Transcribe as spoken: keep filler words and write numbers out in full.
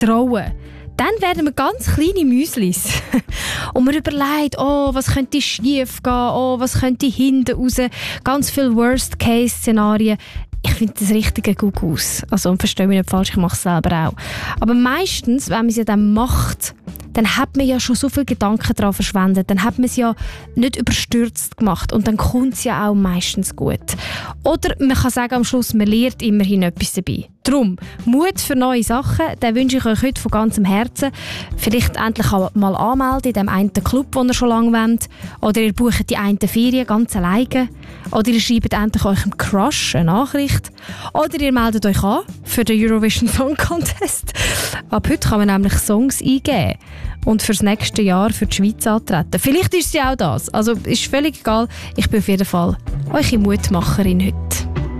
trauen, dann werden wir ganz kleine Müslis. Und man überlegt, oh, was könnte schief gehen, oh, was könnte hinten raus, ganz viele Worst-Case-Szenarien. Ich finde das richtige gut aus. Also, verstehe mich nicht falsch, ich mache es selber auch. Aber meistens, wenn man es ja dann macht, dann hat man ja schon so viel Gedanken daran verschwendet. Dann hat man es ja nicht überstürzt gemacht. Und dann kommt es ja auch meistens gut. Oder man kann sagen am Schluss, man lernt immerhin etwas dabei. Darum, Mut für neue Sachen, den wünsche ich euch heute von ganzem Herzen. Vielleicht endlich auch mal anmelden in dem einen Club, den ihr schon lange wollt. Oder ihr bucht die eine Ferien ganz alleine. Oder ihr schreibt endlich eurem Crush eine Nachricht. Oder ihr meldet euch an für den Eurovision Song Contest. Ab heute kann man nämlich Songs eingeben und fürs nächste Jahr für die Schweiz antreten. Vielleicht ist es ja auch das. Also ist völlig egal. Ich bin auf jeden Fall eure Mutmacherin heute.